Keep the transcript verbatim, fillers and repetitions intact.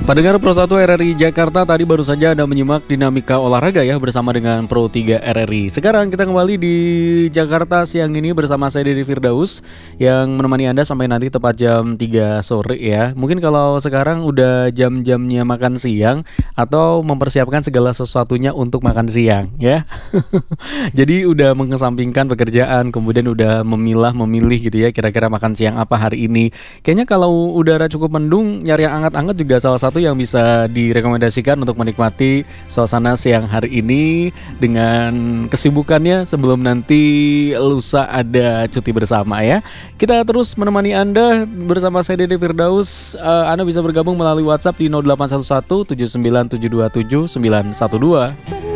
Pendengar Pro satu R R I Jakarta, tadi baru saja Anda menyimak dinamika olahraga ya bersama dengan Pro tiga R R I. Sekarang kita kembali di Jakarta siang ini bersama saya Dede Firdaus yang menemani Anda sampai nanti tepat jam tiga sore ya. Mungkin kalau sekarang udah jam-jamnya makan siang atau mempersiapkan segala sesuatunya untuk makan siang ya. Jadi udah mengesampingkan pekerjaan, kemudian udah memilah memilih gitu ya, kira-kira makan siang apa hari ini. Kayaknya kalau udara cukup mendung, nyari yang anget-anget juga salah satu yang bisa direkomendasikan untuk menikmati suasana siang hari ini dengan kesibukannya sebelum nanti lusa ada cuti bersama ya. Kita terus menemani Anda bersama saya Dede Firdaus. uh, Anda bisa bergabung melalui WhatsApp di nol delapan satu satu tujuh sembilan tujuh dua tujuh sembilan satu dua.